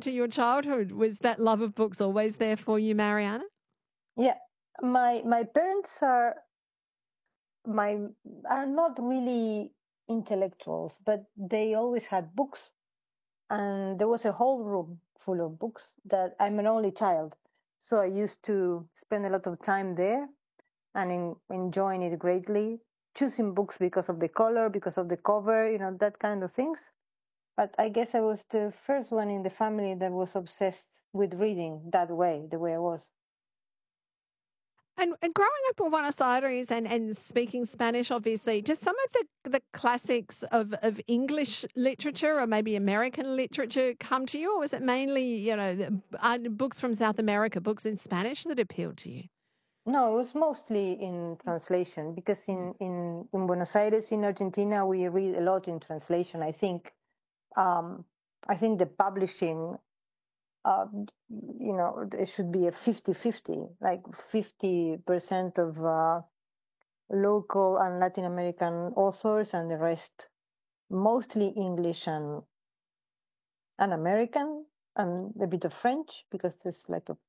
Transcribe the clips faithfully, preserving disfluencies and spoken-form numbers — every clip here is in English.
to your childhood? Was that love of books always there for you, Mariana? Yeah, my my parents are my are not really intellectuals, but they always had books, and there was a whole room full of books. That I'm an only child, so I used to spend a lot of time there and in, enjoying it greatly. Choosing books because of the color, because of the cover, you know, that kind of things. But I guess I was the first one in the family that was obsessed with reading that way, the way I was. And, and growing up in Buenos Aires and, and speaking Spanish, obviously, just some of the, the classics of, of English literature or maybe American literature come to you? Or was it mainly, you know, the- uh, books from South America, books in Spanish that appealed to you? No, it was mostly in translation because in, in, in Buenos Aires, in Argentina, we read a lot in translation. I think, um, I think the publishing, uh, you know, it should be a fifty-fifty, like fifty percent of uh, local and Latin American authors, and the rest mostly English and and American, and a bit of French because there's like a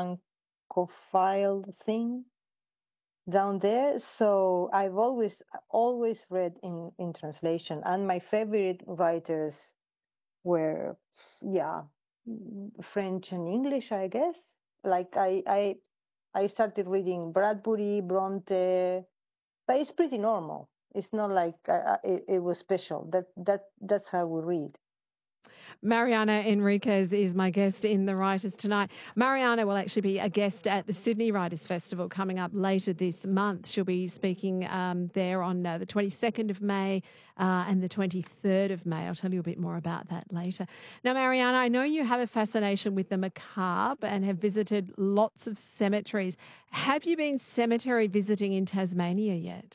Francophile thing down there. So I've always always read in in translation, and my favorite writers were, yeah, French and English, I guess. Like I I I started reading Bradbury, Bronte, but it's pretty normal. It's not like uh, it, it was special. That that that's how we read. Mariana Enriquez is my guest in The Writers Tonight. Mariana will actually be a guest at the Sydney Writers Festival coming up later this month. She'll be speaking um, there on uh, the twenty-second of May uh, and the twenty-third of May. I'll tell you a bit more about that later. Now, Mariana, I know you have a fascination with the macabre and have visited lots of cemeteries. Have you been cemetery visiting in Tasmania yet?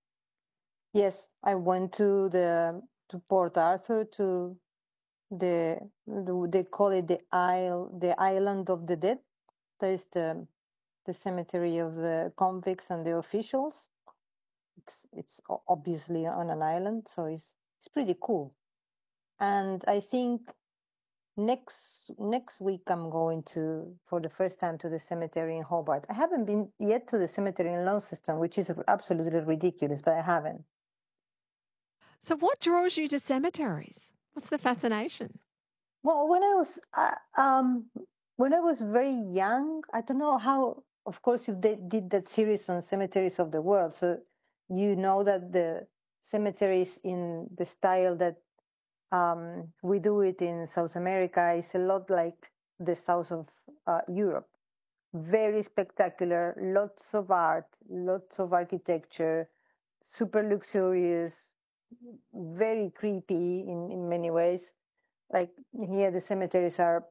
Yes, I went to the to Port Arthur to the, the they call it the isle the island of the dead. That is the the cemetery of the convicts and the officials. It's it's o- obviously on an island, so it's it's pretty cool. And I think next next week I'm going to for the first time to the cemetery in Hobart. I haven't been yet to the cemetery in Launceston, which is absolutely ridiculous, but I haven't. So, what draws you to cemeteries? What's the fascination? Well, when I was uh, um when I was very young, I don't know how. Of course, you did, did that series on cemeteries of the world, so you know that the cemeteries in the style that um, we do it in South America is a lot like the south of uh, Europe. Very spectacular, lots of art, lots of architecture, super luxurious, very creepy in, in many ways. Like here, the cemeteries are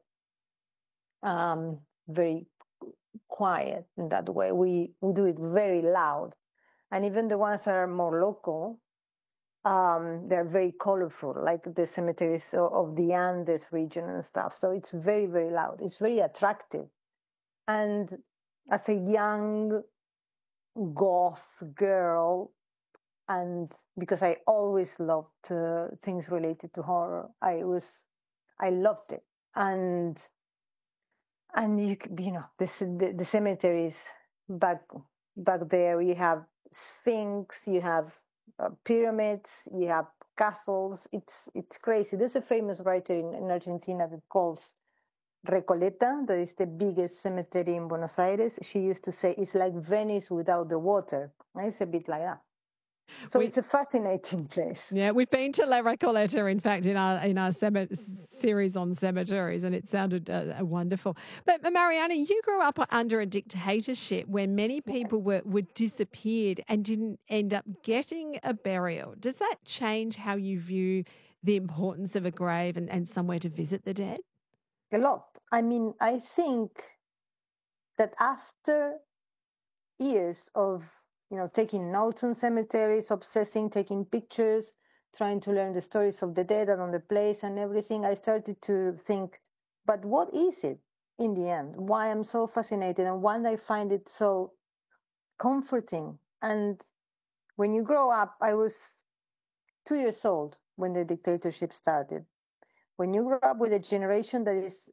um, very quiet in that way. We, we do it very loud. And even the ones that are more local, um, they're very colorful, like the cemeteries of, of the Andes region and stuff. So it's very, very loud. It's very attractive. And as a young goth girl, and because I always loved uh, things related to horror, I was, I loved it. And and you you know the the, the cemeteries back back there, you have sphinx, you have uh, pyramids, you have castles. It's it's crazy. There's a famous writer in, in Argentina that calls Recoleta, that is the biggest cemetery in Buenos Aires. She used to say it's like Venice without the water. It's a bit like that. So We it's a fascinating place. Yeah, we've been to La Recoleta, in fact, in our in our cem- series on cemeteries, and it sounded uh, uh, wonderful. But uh, Mariana, you grew up under a dictatorship where many people were, were disappeared and didn't end up getting a burial. Does that change how you view the importance of a grave and, and somewhere to visit the dead? A lot. I mean, I think that after years of you know taking notes on cemeteries, obsessing, taking pictures, trying to learn the stories of the dead and on the place and everything, I started to think, but what is it in the end? Why I'm so fascinated and why I find it so comforting. And when you grow up, I was two years old when the dictatorship started. When you grow up with a generation that is